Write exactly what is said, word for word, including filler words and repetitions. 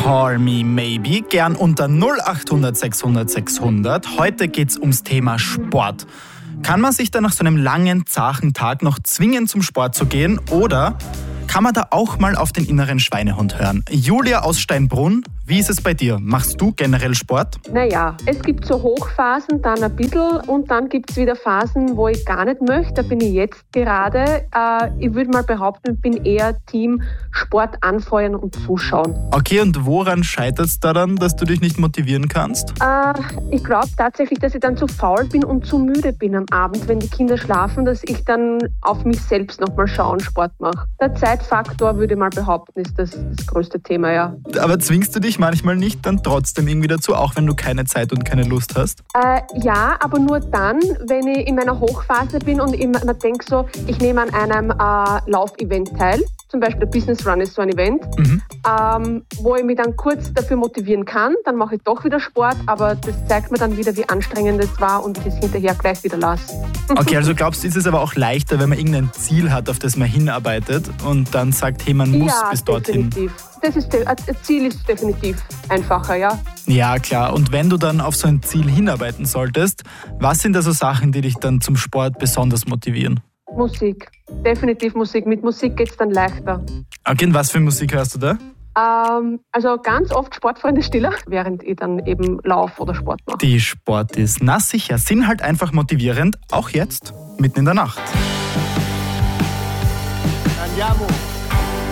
Call Me Maybe, gern unter null acht hundert sechshundert sechshundert. Heute geht's ums Thema Sport. Kann man sich da nach so einem langen, zachen Tag noch zwingen, zum Sport zu gehen, oder kann man da auch mal auf den inneren Schweinehund hören? Julia aus Steinbrunn, wie ist es bei dir? Machst du generell Sport? Naja, es gibt so Hochphasen, dann ein bisschen, und dann gibt es wieder Phasen, wo ich gar nicht möchte. Da bin ich jetzt gerade. Äh, ich würde mal behaupten, ich bin eher Team Sport anfeuern und zuschauen. Okay, und woran scheitert es daran, dass du dich nicht motivieren kannst? Äh, ich glaube tatsächlich, dass ich dann zu faul bin und zu müde bin am Abend, wenn die Kinder schlafen, dass ich dann auf mich selbst nochmal schauen, Sport mache. Der Zeitfaktor, würde ich mal behaupten, ist das, das größte Thema, ja. Aber zwingst du dich manchmal nicht dann trotzdem irgendwie dazu, auch wenn du keine Zeit und keine Lust hast? Äh, ja, aber nur dann, wenn ich in meiner Hochphase bin und ich mir denke so, ich nehme an einem äh, Lauf-Event teil. Zum Beispiel der Business Run ist so ein Event, mhm. ähm, wo ich mich dann kurz dafür motivieren kann. Dann mache ich doch wieder Sport, aber das zeigt mir dann wieder, wie anstrengend es war und ich es hinterher gleich wieder lasse. Okay, also glaubst du, ist es aber auch leichter, wenn man irgendein Ziel hat, auf das man hinarbeitet und dann sagt, hey, man muss ja, bis dorthin? Definitiv. Das ist de- ein Ziel ist definitiv einfacher, ja. Ja, klar. Und wenn du dann auf so ein Ziel hinarbeiten solltest, was sind da so Sachen, die dich dann zum Sport besonders motivieren? Musik. Definitiv Musik. Mit Musik geht es dann leichter. Okay, und was für Musik hörst du da? Ähm, also ganz oft Sportfreunde Stiller, während ich dann eben Lauf oder Sport mache. Die Sport ist na sicher, sind halt einfach motivierend, auch jetzt, mitten in der Nacht. Andiamo.